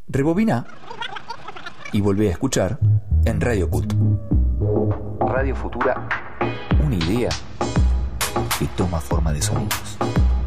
Rebobina y volvé a escuchar en Radio Cult. Radio Futura, una idea que toma forma de sonidos.